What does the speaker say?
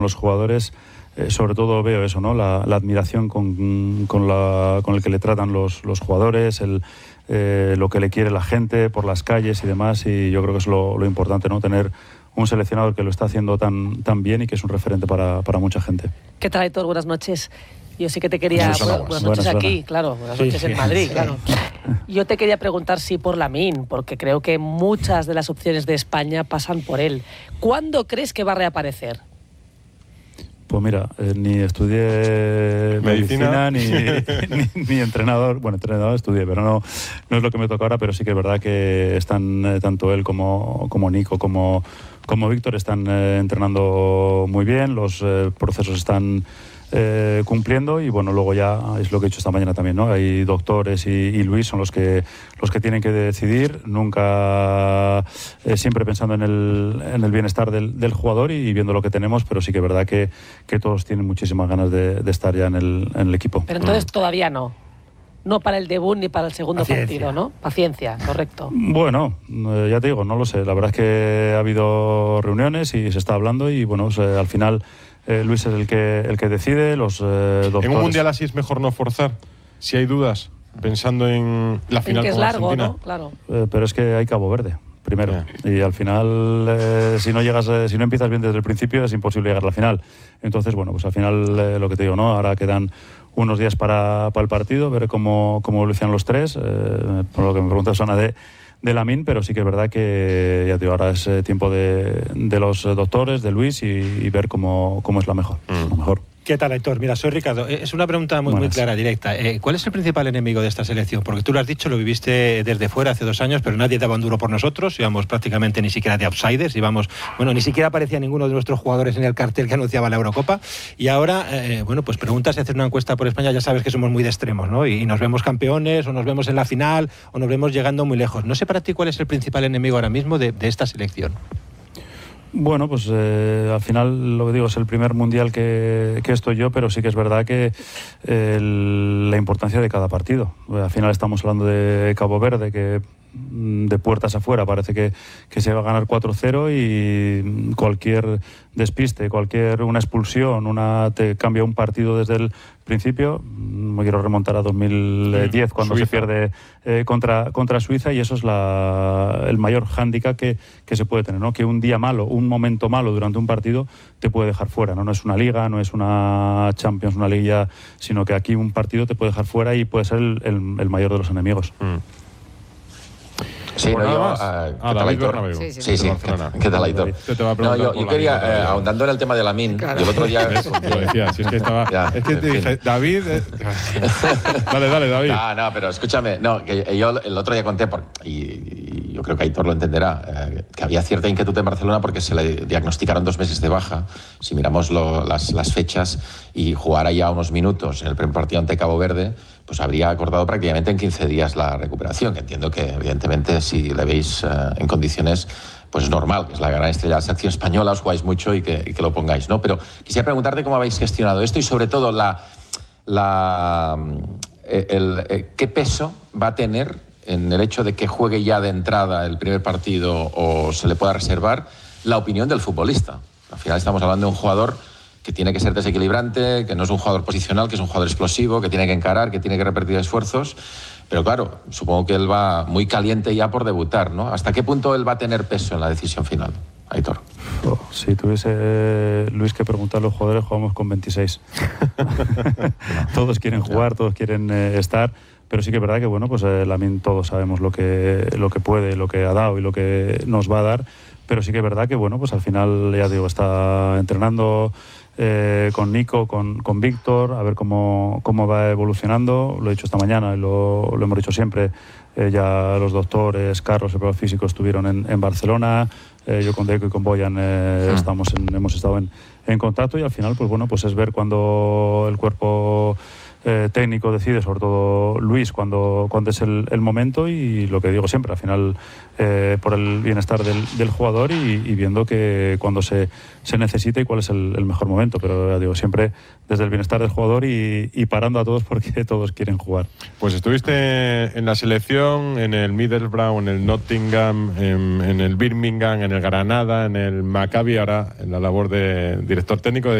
los jugadores, sobre todo veo eso, ¿no? La admiración con el que le tratan los jugadores, lo que le quiere la gente por las calles y demás, y yo creo que es lo importante, ¿no? Tener un seleccionador que lo está haciendo tan bien y que es un referente para mucha gente. ¿Qué tal, Aitor? Buenas noches. Yo sí que te quería... Buenas noches aquí, claro. Buenas noches en Madrid, claro. Yo te quería preguntar si por Lamine, porque creo que muchas de las opciones de España pasan por él. ¿Cuándo crees que va a reaparecer? Pues mira, ni estudié medicina ni entrenador. Bueno, entrenador estudié, pero no es lo que me toca ahora, pero sí que es verdad que están tanto él como Nico como Víctor están entrenando muy bien, los procesos están cumpliendo, y bueno, luego ya es lo que he dicho esta mañana también, ¿no? Hay doctores y Luis son los que tienen que decidir, nunca siempre pensando en el bienestar del jugador y viendo lo que tenemos, pero sí que es verdad que todos tienen muchísimas ganas de estar ya en el equipo. Pero entonces todavía no para el debut ni para el segundo partido, ¿no? Paciencia, correcto. Bueno, ya te digo, no lo sé, la verdad es que ha habido reuniones y se está hablando y bueno, al final Luis es el que decide, los doctores. En un mundial así es mejor no forzar, si hay dudas, pensando en la final con Argentina. Es largo, ¿no? Claro. Pero es que hay Cabo Verde primero, y al final si no empiezas bien desde el principio es imposible llegar a la final. Entonces bueno, pues al final lo que te digo, ¿no? Ahora quedan unos días para el partido, ver cómo evolucionan los tres, por lo que me preguntas, Ana, de Lamine, pero sí que es verdad que ya te digo, ahora es tiempo de los doctores, de Luis, y ver cómo es lo mejor. ¿Qué tal, Aitor? Mira, soy Ricardo. Es una pregunta muy clara, directa. ¿Cuál es el principal enemigo de esta selección? Porque tú lo has dicho, lo viviste desde fuera hace 2 años, pero nadie daba un duro por nosotros. Íbamos prácticamente ni siquiera de outsiders. Ni siquiera aparecía ninguno de nuestros jugadores en el cartel que anunciaba la Eurocopa. Y ahora, pues preguntas si hacer una encuesta por España, ya sabes que somos muy de extremos, ¿no? Y nos vemos campeones, o nos vemos en la final, o nos vemos llegando muy lejos. No sé para ti cuál es el principal enemigo ahora mismo de esta selección. Bueno, pues al final lo que digo es el primer mundial que estoy yo, pero sí que es verdad que la importancia de cada partido. Al final estamos hablando de Cabo Verde, que de puertas afuera parece que se va a ganar 4-0 y cualquier despiste, una expulsión, te cambia un partido desde el principio. Me quiero remontar a 2010 cuando Suiza se pierde contra Suiza, y eso es el mayor hándicap que se puede tener, ¿no? Que un día malo, un momento malo durante un partido te puede dejar fuera, ¿no? No es una liga, no es una Champions, una liga, sino que aquí un partido te puede dejar fuera y puede ser el mayor de los enemigos. Sí, ¿qué tal, Aitor? Sí. ¿Qué tal, Aitor? Yo quería, ahondando en el tema de Lamine, yo el otro día... Lo decía, si es que estaba... es que te dije, David... Dale, David. No, pero escúchame, que yo el otro día conté, y yo creo que Aitor lo entenderá, que había cierta inquietud en Barcelona porque se le diagnosticaron 2 meses de baja, si miramos las fechas, y jugara ya unos minutos en el primer partido ante Cabo Verde, pues habría acordado prácticamente en 15 días la recuperación, que entiendo que evidentemente si le veis en condiciones, pues es normal, que es la gran estrella de la selección española, os jugáis mucho y que lo pongáis, ¿no? Pero quisiera preguntarte cómo habéis gestionado esto y sobre todo qué peso va a tener en el hecho de que juegue ya de entrada el primer partido o se le pueda reservar la opinión del futbolista. Al final estamos hablando de un jugador que tiene que ser desequilibrante, que no es un jugador posicional, que es un jugador explosivo, que tiene que encarar, que tiene que repartir esfuerzos. Pero claro, supongo que él va muy caliente ya por debutar, ¿no? ¿Hasta qué punto él va a tener peso en la decisión final, Aitor? Si tuviese Luis que preguntar a los jugadores, jugamos con 26. Todos quieren jugar, todos quieren estar, pero sí que es verdad que bueno, pues Lamine todos sabemos lo que puede, lo que ha dado y lo que nos va a dar, pero sí que es verdad que bueno, pues al final ya digo, está entrenando con Nico, con Víctor, a ver cómo va evolucionando. Lo he dicho esta mañana y lo hemos dicho siempre, ya los doctores, Carlos, el profesor físico, estuvieron en Barcelona, yo con Deco y con Boyan hemos estado en contacto, y al final pues bueno, pues es ver cuando el cuerpo técnico decide, sobre todo Luis, cuando es el momento, y lo que digo siempre, al final por el bienestar del jugador y viendo que cuando se necesita y cuál es el mejor momento, pero ya digo, siempre desde el bienestar del jugador y parando a todos porque todos quieren jugar. Pues estuviste en la selección, en el Middlesbrough, en el Nottingham, en el Birmingham, en el Granada, en el Maccabi, ahora en la labor de director técnico de